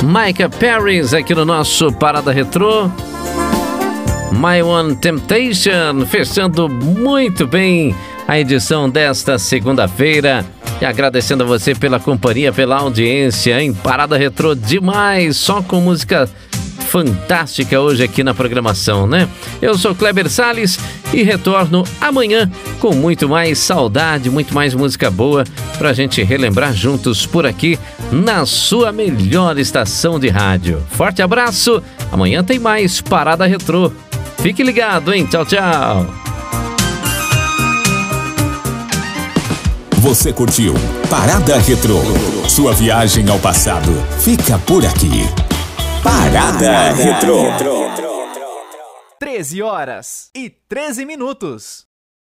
Micah Paris aqui no nosso Parada Retrô. My One Temptation, fechando muito bem a edição desta segunda-feira. E agradecendo a você pela companhia, pela audiência, em Parada Retrô demais, só com música fantástica hoje aqui na programação, né? Eu sou Kleber Salles e retorno amanhã com muito mais saudade, muito mais música boa pra gente relembrar juntos por aqui na sua melhor estação de rádio. Forte abraço, amanhã tem mais Parada Retrô. Fique ligado, hein? Tchau, tchau! Você curtiu Parada Retrô. Sua viagem ao passado fica por aqui. Parada Retrô. 13 horas e 13 minutos.